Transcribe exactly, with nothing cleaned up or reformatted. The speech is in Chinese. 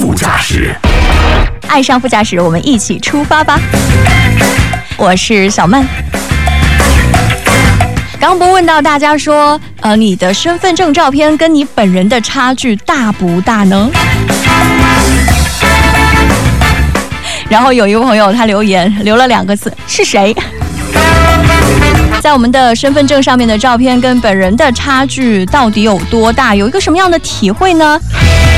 副驾驶， 爱上副驾驶，我们一起出发吧！我是小曼。刚不问到大家说，呃，你的身份证照片跟你本人的差距大不大呢？然后有一位朋友他留言留了两个字，是谁？在我们的身份证上面的照片跟本人的差距到底有多大？有一个什么样的体会呢？